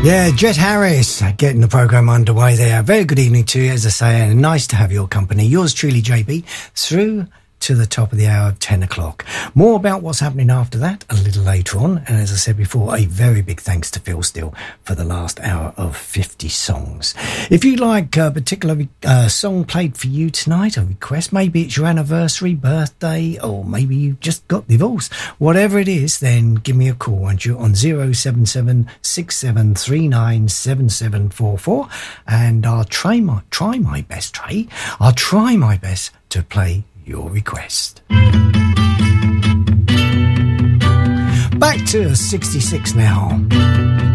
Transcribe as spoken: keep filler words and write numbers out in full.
Yeah, Jet Harris getting the programme underway there. Very good evening to you, as I say, and nice to have your company. Yours truly, J B, through to the top of the hour of ten o'clock. More about what's happening after that a little later on. And as I said before, a very big thanks to Phil Steele for the last hour of fifty songs. If you'd like a particular uh, song played for you tonight, a request, maybe it's your anniversary, birthday, or maybe you just got divorced, whatever it is, then give me a call, won't you, on zero seven seven six seven three nine seven seven four four, and I'll try my, try my best, Trey, I'll try my best to play your request. Back to sixty-six now.